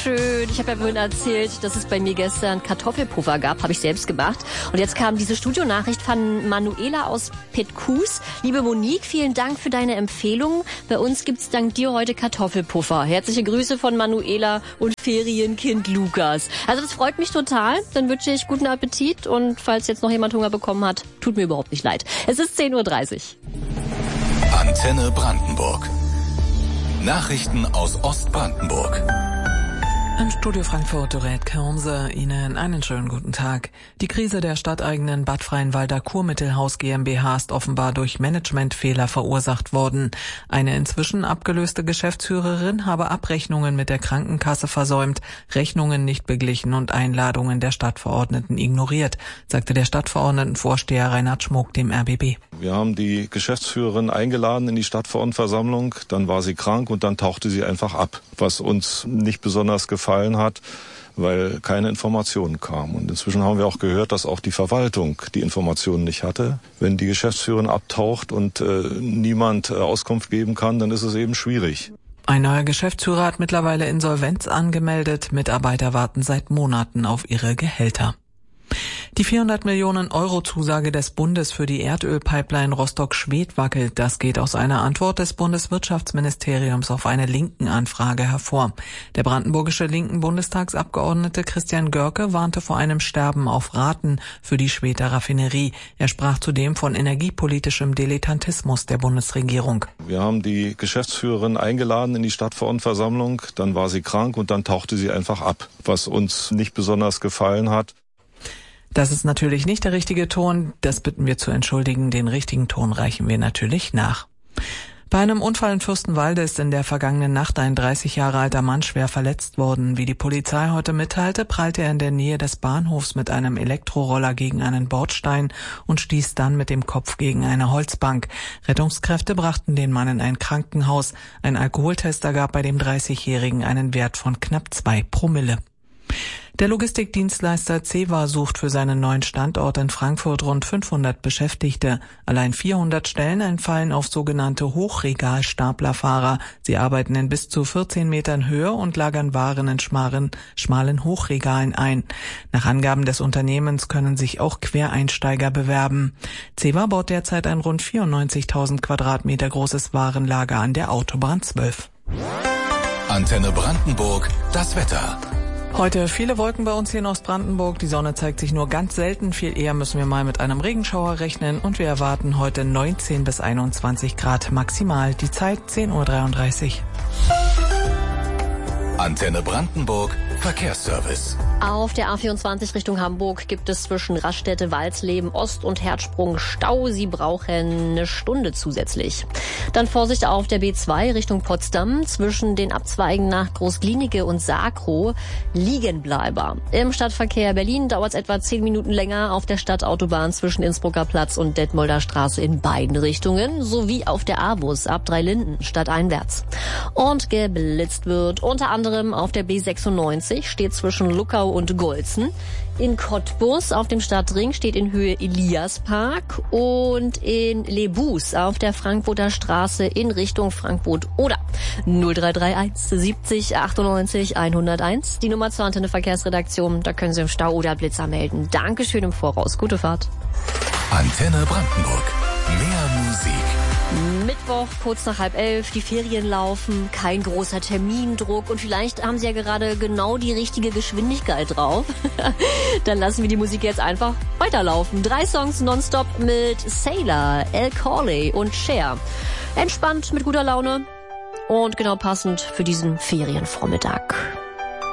schön. Ich habe ja vorhin erzählt, dass es bei mir gestern Kartoffelpuffer gab. Habe ich selbst gemacht. Und jetzt kam diese Studionachricht von Manuela aus Petkurs. Liebe Monique, vielen Dank für deine Empfehlung. Bei uns gibt's dank dir heute Kartoffelpuffer. Herzliche Grüße von Manuela und Ferienkind Lukas. Also das freut mich total. Dann wünsche ich guten Appetit. Und falls jetzt noch jemand Hunger bekommen hat, tut mir überhaupt nicht leid. Es ist 10:30 Uhr. Antenne Brandenburg. Nachrichten aus Ostbrandenburg. Im Studio Frankfurt, Dorette Kirnse, Ihnen einen schönen guten Tag. Die Krise der stadteigenen Bad Freienwalder Kurmittelhaus GmbH ist offenbar durch Managementfehler verursacht worden. Eine inzwischen abgelöste Geschäftsführerin habe Abrechnungen mit der Krankenkasse versäumt, Rechnungen nicht beglichen und Einladungen der Stadtverordneten ignoriert, sagte der Stadtverordnetenvorsteher Reinhard Schmuck dem RBB. Wir haben die Geschäftsführerin eingeladen in die Stadtverordnetenversammlung, dann war sie krank und dann tauchte sie einfach ab, was uns nicht besonders gefallen hat, weil keine Informationen kamen. Und inzwischen haben wir auch gehört, dass auch die Verwaltung die Informationen nicht hatte. Wenn die Geschäftsführerin abtaucht und niemand Auskunft geben kann, dann ist es eben schwierig. Ein neuer Geschäftsführer hat mittlerweile Insolvenz angemeldet. Mitarbeiter warten seit Monaten auf ihre Gehälter. Die 400 Millionen Euro Zusage des Bundes für die Erdölpipeline Rostock-Schwedt wackelt. Das geht aus einer Antwort des Bundeswirtschaftsministeriums auf eine Linken-Anfrage hervor. Der brandenburgische linken Bundestagsabgeordnete Christian Görke warnte vor einem Sterben auf Raten für die Schwedter Raffinerie. Er sprach zudem von energiepolitischem Dilettantismus der Bundesregierung. Wir haben die Geschäftsführerin eingeladen in die Stadtverordnetenversammlung, dann war sie krank und dann tauchte sie einfach ab, was uns nicht besonders gefallen hat. Das ist natürlich nicht der richtige Ton, das bitten wir zu entschuldigen, den richtigen Ton reichen wir natürlich nach. Bei einem Unfall in Fürstenwalde ist in der vergangenen Nacht ein 30 Jahre alter Mann schwer verletzt worden. Wie die Polizei heute mitteilte, prallte er in der Nähe des Bahnhofs mit einem Elektroroller gegen einen Bordstein und stieß dann mit dem Kopf gegen eine Holzbank. Rettungskräfte brachten den Mann in ein Krankenhaus. Ein Alkoholtest ergab bei dem 30-Jährigen einen Wert von knapp 2 Promille. Der Logistikdienstleister CEWA sucht für seinen neuen Standort in Frankfurt rund 500 Beschäftigte. Allein 400 Stellen entfallen auf sogenannte Hochregalstaplerfahrer. Sie arbeiten in bis zu 14 Metern Höhe und lagern Waren in schmalen Hochregalen ein. Nach Angaben des Unternehmens können sich auch Quereinsteiger bewerben. CEWA baut derzeit ein rund 94.000 Quadratmeter großes Warenlager an der Autobahn 12. Antenne Brandenburg, das Wetter. Heute viele Wolken bei uns hier in Ostbrandenburg. Die Sonne zeigt sich nur ganz selten. Viel eher müssen wir mal mit einem Regenschauer rechnen. Und wir erwarten heute 19 bis 21 Grad maximal. Die Zeit 10:33 Uhr. Antenne Brandenburg, Verkehrsservice. Auf der A24 Richtung Hamburg gibt es zwischen Raststätte, Walsleben, Ost- und Herzsprung Stau. Sie brauchen eine Stunde zusätzlich. Dann Vorsicht auf der B2 Richtung Potsdam. Zwischen den Abzweigen nach Großglienicke und Sakro Liegenbleiber. Im Stadtverkehr Berlin dauert es etwa 10 Minuten länger auf der Stadtautobahn zwischen Innsbrucker Platz und Detmolder Straße in beiden Richtungen, sowie auf der A-Bus ab Dreilinden stadteinwärts. Und geblitzt wird unter anderem auf der B96, steht zwischen Luckau und Golzen. In Cottbus auf dem Stadtring steht in Höhe Eliaspark und in Lebus auf der Frankfurter Straße in Richtung Frankfurt-Oder. 0331 70 98 101, die Nummer zur Antenne Verkehrsredaktion. Da können Sie im Stau oder Blitzer melden. Dankeschön im Voraus. Gute Fahrt. Antenne Brandenburg. Mehr Musik. Mittwoch, kurz nach 10:30, die Ferien laufen, kein großer Termindruck und vielleicht haben Sie ja gerade genau die richtige Geschwindigkeit drauf. Dann lassen wir die Musik jetzt einfach weiterlaufen. 3 Songs nonstop mit Sailor, El Corley und Cher. Entspannt, mit guter Laune und genau passend für diesen Ferienvormittag.